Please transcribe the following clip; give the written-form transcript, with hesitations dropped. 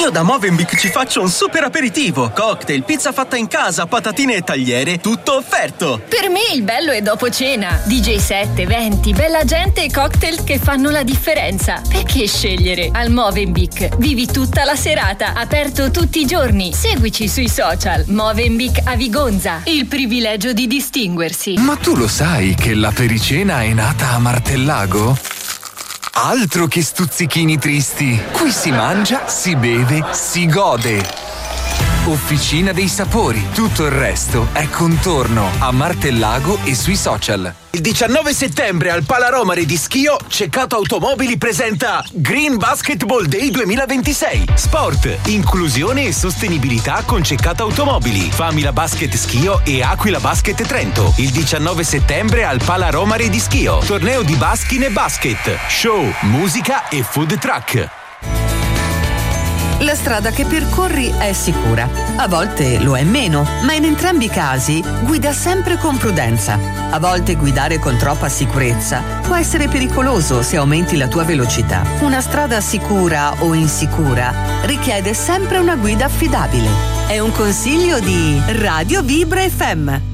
Io da Movenpick ci faccio un super aperitivo. Cocktail, pizza fatta in casa, patatine e tagliere, tutto offerto. Per me il bello è dopo cena. DJ set, eventi, bella gente e cocktail che fanno la differenza. Perché scegliere? Al Movenpick vivi tutta la serata, aperto tutti i giorni. Seguici sui social. Movenpick a Vigonza. Il privilegio di distinguersi. Ma tu lo sai che la pericena è nata a Martellago? Altro che stuzzichini tristi. Qui si mangia, si beve, si gode. Officina dei sapori. Tutto il resto è contorno a Martellago e sui social. Il 19 settembre al Palaromare di Schio, Ceccato Automobili presenta Green Basketball Day 2026. Sport, inclusione e sostenibilità con Ceccato Automobili, Famila Basket Schio e Aquila Basket Trento. Il 19 settembre al Palaromare di Schio. Torneo di baskin e basket, show, musica e food truck. La strada che percorri è sicura, a volte lo è meno, ma in entrambi i casi guida sempre con prudenza. A volte guidare con troppa sicurezza può essere pericoloso se aumenti la tua velocità. Una strada sicura o insicura richiede sempre una guida affidabile. È un consiglio di Radio Vibra FM.